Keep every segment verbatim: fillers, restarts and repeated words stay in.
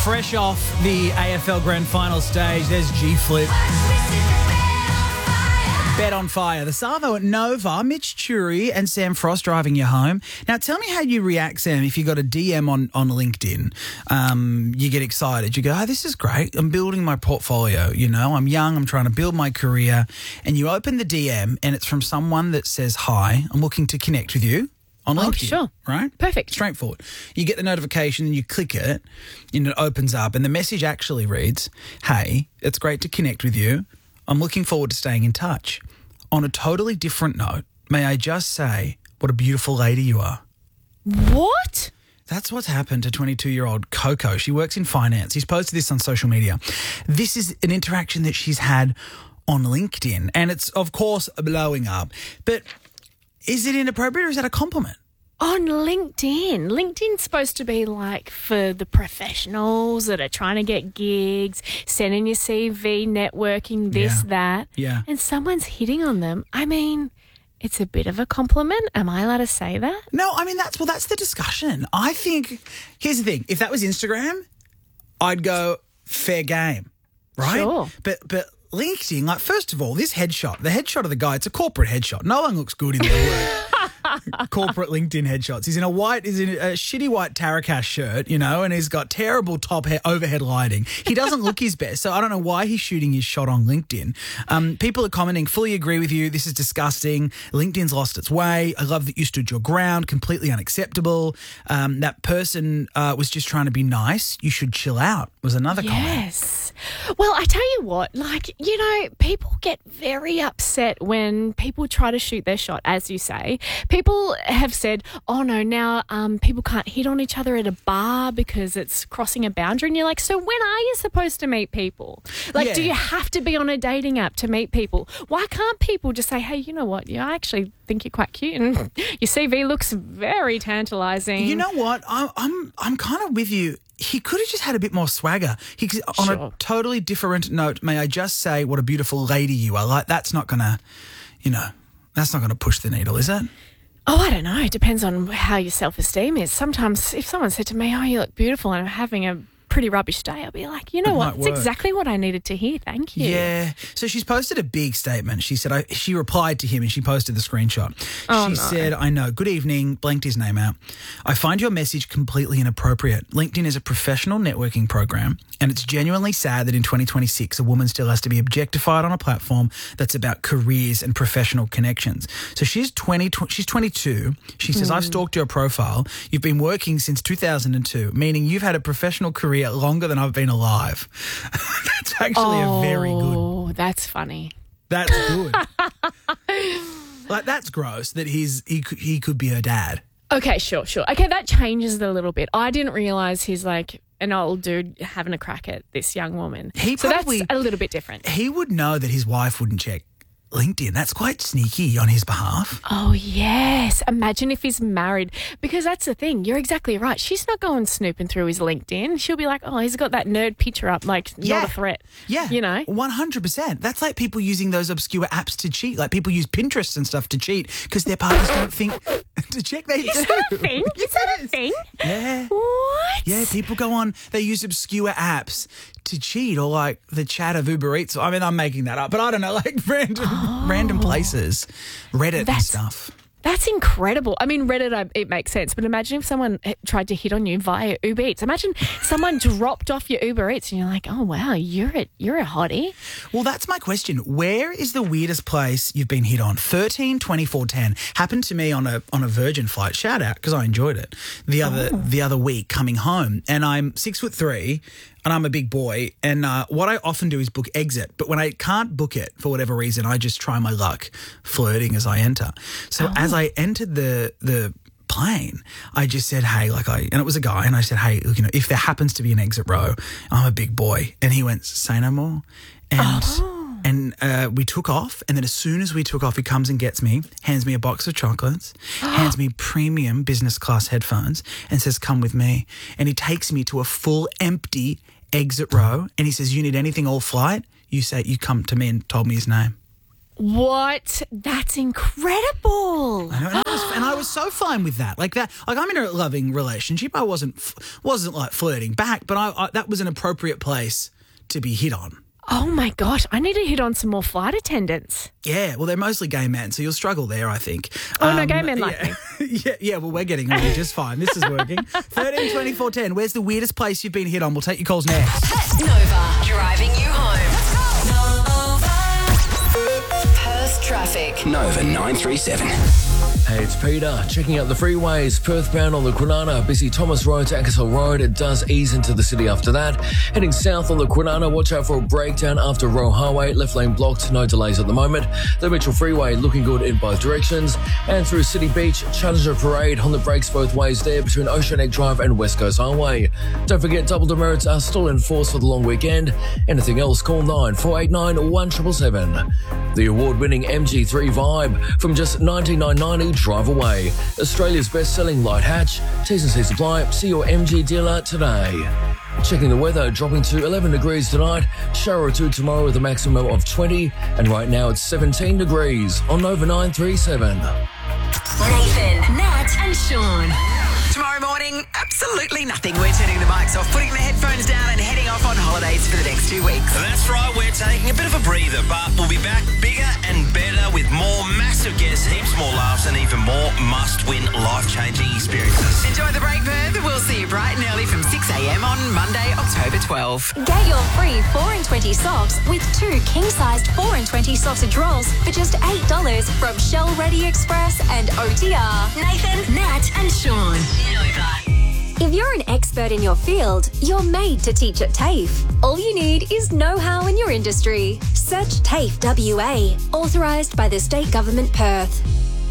Fresh off the A F L Grand Final stage, there's G-Flip. Bet on Fire. The Savo at Nova, Mitch Churi and Sam Frost driving you home. Now, tell me how you react, Sam, if you got a D M on, on LinkedIn. Um, you get excited. You go, oh, this is great. I'm building my portfolio, you know. I'm young. I'm trying to build my career. And you open the D M and it's from someone that says, hi, I'm looking to connect with you on LinkedIn. Oh, sure. Right? Perfect. Straightforward. You get the notification and you click it and it opens up and the message actually reads, hey, it's great to connect with you. I'm looking forward to staying in touch. On a totally different note, may I just say what a beautiful lady you are. What? That's what's happened to twenty-two-year-old Coco. She works in finance. She's posted this on social media. This is an interaction that she's had on LinkedIn, and it's, of course, blowing up. But is it inappropriate or is that a compliment? On LinkedIn. LinkedIn's supposed to be like for the professionals that are trying to get gigs, sending your C V, networking, this, Yeah. that. Yeah. And someone's hitting on them. I mean, it's a bit of a compliment. Am I allowed to say that? No, I mean, that's, well, that's the discussion. I think, here's the thing. If that was Instagram, I'd go fair game, right? Sure. But, but LinkedIn, like, first of all, this headshot, the headshot of the guy, it's a corporate headshot. No one looks good in the world. Corporate LinkedIn headshots. He's in a white, he's in a shitty white Taracash shirt, you know, and he's got terrible top he- overhead lighting. He doesn't look his best, so I don't know why he's shooting his shot on LinkedIn. Um, people are commenting, fully agree with you, this is disgusting. LinkedIn's lost its way. I love that you stood your ground, completely unacceptable. Um, that person uh, was just trying to be nice. You should chill out, was another comment. Yes. Well, I tell you what, like, you know, people get very upset when people try to shoot their shot, as you say. People have said, oh, no, now um, people can't hit on each other at a bar because it's crossing a boundary. And you're like, so when are you supposed to meet people? Like, Yeah. do you have to be on a dating app to meet people? Why can't people just say, hey, you know what? Yeah, I actually think you're quite cute and your C V looks very tantalising. You know what? I'm I'm I'm kind of with you. He could have just had a bit more swagger. He could, on Sure. a totally different note, may I just say what a beautiful lady you are. Like, that's not gonna, you know, that's not gonna push the needle, is it? Oh, I don't know. It depends on how your self-esteem is. Sometimes if someone said to me, oh, you look beautiful and I'm having a pretty rubbish day, I'll be like, you know It what? might It's work. exactly what I needed to hear. Thank you. Yeah. So she's posted a big statement. She said, I, she replied to him and she posted the screenshot. Oh, she no. said, I know, good evening, blanked his name out. I find your message completely inappropriate. LinkedIn is a professional networking program and it's genuinely sad that in twenty twenty-six a woman still has to be objectified on a platform that's about careers and professional connections. So she's twenty, tw- she's twenty-two. She says, Hmm. I've stalked your profile. You've been working since two thousand two, meaning you've had a professional career longer than I've been alive. That's actually Oh, a very good. Oh, that's funny. That's good. Like, that's gross that he's he could, he could be her dad. Okay, sure, sure. Okay, that changes it a little bit. I didn't realise he's like an old dude having a crack at this young woman. He so probably- that's a little bit different. He would know that his wife wouldn't check LinkedIn. That's quite sneaky on his behalf. Oh, yes. Imagine if he's married. Because that's the thing. You're exactly right. She's not going snooping through his LinkedIn. She'll be like, oh, he's got that nerd picture up, like, Yeah. not a threat. Yeah. You know? one hundred percent. That's like people using those obscure apps to cheat. Like people use Pinterest and stuff to cheat because their partners don't think to check. They Is do. that a thing? Is that a thing? Yeah. What? Yeah, people go on, they use obscure apps to cheat, or like the chat of Uber Eats. I mean, I'm making that up, but I don't know, like random random places, Reddit and That's- stuff. That's incredible. I mean, Reddit, I- it makes sense. But imagine if someone h- tried to hit on you via Uber Eats. Imagine someone dropped off your Uber Eats and you're like, oh, wow, you're a, you're a hottie. Well, that's my question. Where is the weirdest place you've been hit on? thirteen twenty-four ten happened to me on a on a Virgin flight. Shout out, because I enjoyed it. The other the other week coming home, and I'm six foot three. And I'm a big boy, and uh, what I often do is book exit. But when I can't book it for whatever reason, I just try my luck flirting as I enter. So as I entered the the plane, I just said, hey, like I, and it was a guy, and I said, hey, look, you know, if there happens to be an exit row, I'm a big boy. And he went, say no more. And and uh, we took off, and then as soon as we took off, he comes and gets me, hands me a box of chocolates, hands me premium business class headphones, and says, come with me. And he takes me to a full empty exit row, and he says, you need anything all flight? You say, you come to me, and told me his name. What? That's incredible. I know, and, I was, and I was so fine with that. Like that. Like I'm in a loving relationship. I wasn't wasn't like flirting back, but I, I that was an appropriate place to be hit on. Oh my gosh, I need to hit on some more flight attendants. Yeah, well, they're mostly gay men, so you'll struggle there, I think. Oh, um, no, gay men like yeah, me. yeah, yeah, well, we're getting on just fine. This is working. thirteen twenty-four ten, where's the weirdest place you've been hit on? We'll take your calls next. Nova, driving you home. Perth traffic. Nova nine three seven. Hey, it's Peter. Checking out the freeways. Perth bound on the Kwinana. Busy Thomas Road to Ankers Hill Road. It does ease into the city after that. Heading south on the Kwinana. Watch out for a breakdown after Roe Highway. Left lane blocked. No delays at the moment. The Mitchell Freeway looking good in both directions. And through City Beach, Challenger Parade on the brakes both ways there between Oceanic Drive and West Coast Highway. Don't forget double demerits are still in force for the long weekend. Anything else, call nine four eight nine one seven seven seven. The award-winning M G three Vibe from just nineteen nine ninety drive away. Australia's best-selling light hatch. T's and C's apply. See your M G dealer today. Checking the weather, dropping to eleven degrees tonight. Shower or two tomorrow with a maximum of twenty. And right now it's seventeen degrees on Nova nine three seven. Nathan, Nat and Sean. Tomorrow morning, absolutely nothing. We're turning the mics off, putting the headphones down and heading off on holidays for the next two weeks. That's right, we're taking a bit of a breather, but we'll be back bigger and better with more massive guests, heaps more laughs and even more must-win life-changing experiences. Enjoy the break, Perth. We'll see you bright and early from six a.m. on Monday, October twelfth. Get your free four and twenty socks with two king-sized four and twenty sausage rolls for just eight dollars from Shell Ready Express and O T R. Nathan, Nat and Sean. Nova. If you're an expert in your field, you're made to teach at TAFE. All you need is know-how in your industry. Search TAFE W A, authorised by the State Government Perth.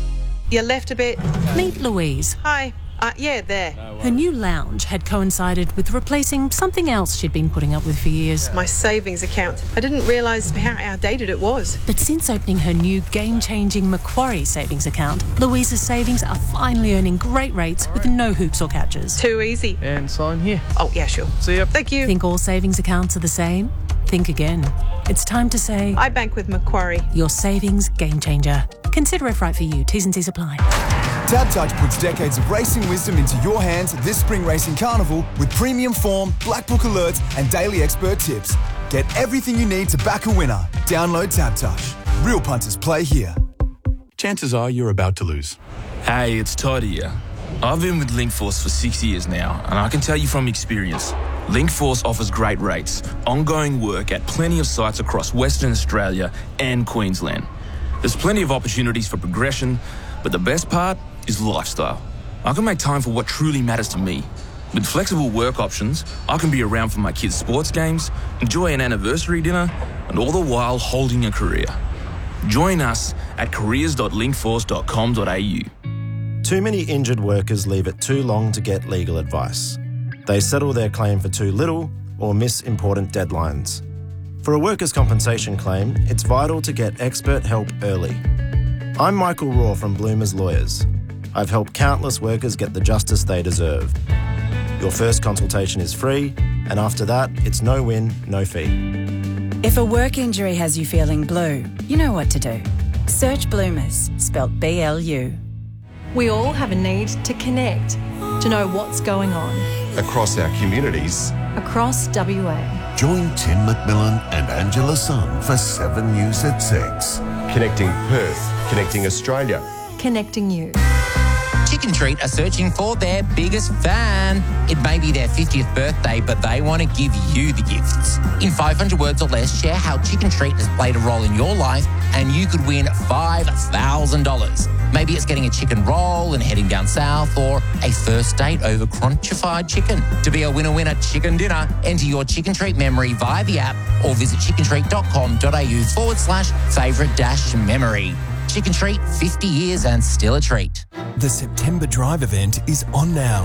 You left a bit. Meet Louise. Hi. Uh, yeah, there. Her new lounge had coincided with replacing something else she'd been putting up with for years. My savings account. I didn't realise how outdated it was. But since opening her new game-changing Macquarie savings account, Louise's savings are finally earning great rates with no hoops or catches. Too easy. And sign here. Oh, yeah, sure. See ya. Thank you. Think all savings accounts are the same? Think again. It's time to say... I bank with Macquarie. Your savings game changer. Consider if right for you. T's and C's apply. TABtouch puts decades of racing wisdom into your hands this spring racing carnival with premium form, black book alerts and daily expert tips. Get everything you need to back a winner. Download TABtouch. Real punters play here. Chances are you're about to lose. Hey, it's Todd here. I've been with Linkforce for six years now, and I can tell you from experience, Linkforce offers great rates, ongoing work at plenty of sites across Western Australia and Queensland. There's plenty of opportunities for progression, but the best part is lifestyle. I can make time for what truly matters to me. With flexible work options, I can be around for my kids' sports games, enjoy an anniversary dinner, and all the while holding a career. Join us at careers dot linkforce dot com dot a u. Too many injured workers leave it too long to get legal advice. They settle their claim for too little or miss important deadlines. For a workers' compensation claim, it's vital to get expert help early. I'm Michael Raw from Bloomers Lawyers. I've helped countless workers get the justice they deserve. Your first consultation is free, and after that, it's no win, no fee. If a work injury has you feeling blue, you know what to do. Search Bloomers, spelt B L U. We all have a need to connect, to know what's going on. Across our communities. Across W A. Join Tim McMillan and Angela Sun for seven News at six. Connecting Perth, connecting Australia. Connecting you. Chicken Treat are searching for their biggest fan. It may be their fiftieth birthday, but they want to give you the gifts. In five hundred words or less, share how Chicken Treat has played a role in your life and you could win five thousand dollars. Maybe it's getting a chicken roll and heading down south, or a first date over crunchified chicken. To be a winner-winner chicken dinner, enter your Chicken Treat memory via the app or visit chickentreat dot com dot a u forward slash favourite dash memory. Chicken Treat, fifty years and still a treat. The September Drive event is on now.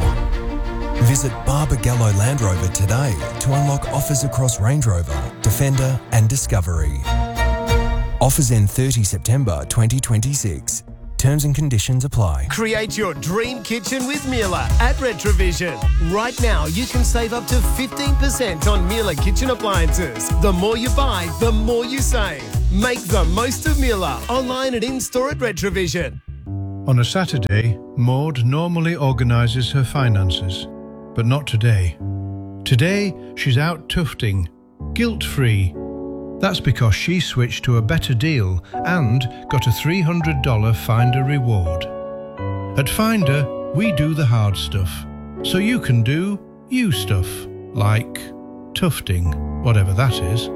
Visit Barbagallo Land Rover today to unlock offers across Range Rover, Defender and Discovery. Offers end thirtieth September twenty twenty-six. Terms and conditions apply. Create your dream kitchen with Miele at Retrovision. Right now, you can save up to fifteen percent on Miele kitchen appliances. The more you buy, the more you save. Make the most of Mueller. Online and in-store at Retrovision. On a Saturday, Maud normally organises her finances, but not today. Today, she's out tufting, guilt-free. That's because she switched to a better deal and got a three hundred dollars Finder reward. At Finder, we do the hard stuff, so you can do you stuff, like tufting, whatever that is.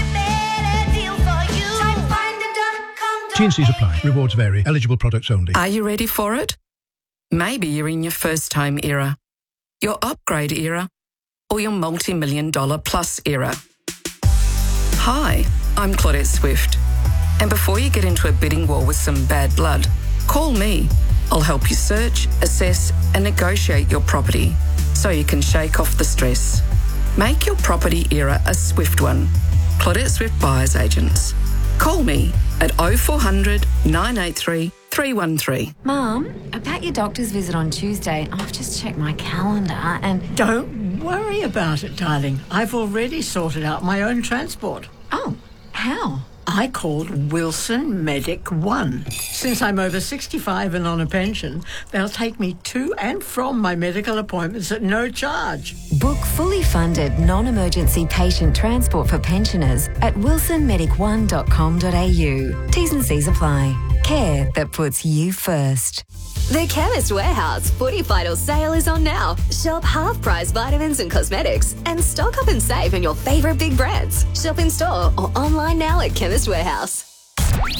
T and C's apply. Rewards vary. Eligible products only. Are you ready for it? Maybe you're in your first home era, your upgrade era, or your multi-million dollar plus era. Hi, I'm Claudette Swift. And before you get into a bidding war with some bad blood, call me. I'll help you search, assess, and negotiate your property so you can shake off the stress. Make your property era a swift one. Claudette Swift Buyers Agents. Call me at oh four hundred, nine eight three, three one three. Mum, about your doctor's visit on Tuesday, I've just checked my calendar and... Don't worry about it, darling. I've already sorted out my own transport. Oh, how? I called Wilson Medic One. Since I'm over sixty-five and on a pension, they'll take me to and from my medical appointments at no charge. Book fully funded non-emergency patient transport for pensioners at wilson medic one dot com dot a u. T's and C's apply. Care that puts you first. The Chemist Warehouse Footy Vital sale is on now. Shop half-price vitamins and cosmetics and stock up and save on your favourite big brands. Shop in store or online now at Chemist Warehouse.